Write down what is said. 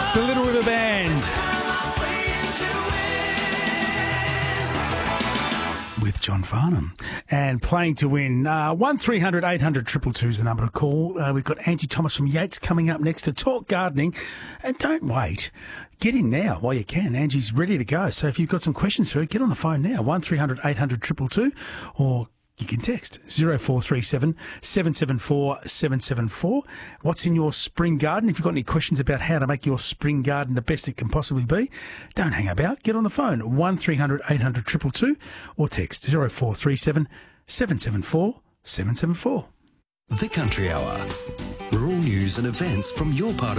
The Little River Band. With John Farnham. And playing to win. 1300 800 222 is the number to call. We've got Angie Thomas from Yates coming up next to talk gardening. And don't wait. Get in now while you can. Angie's ready to go. So if you've got some questions for her, get on the phone now. 1300 800 222 or you can text 0437 774 774. What's in your spring garden? If you've got any questions about how to make your spring garden the best it can possibly be, don't hang about. Get on the phone 1300 800 222 or text 0437 774 774. The Country Hour. Rural news and events from your part of